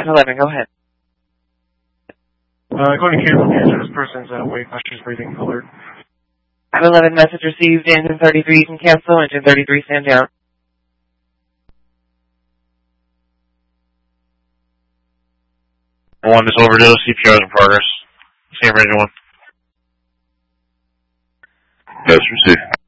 511, go ahead. According to Cancel Cancer, this person's weight pressure is breathing alert. 511, message received, engine 33, you can cancel, engine 33, stand down. 1 is overdose, CPR is in progress. Same engine 1. Yes, received.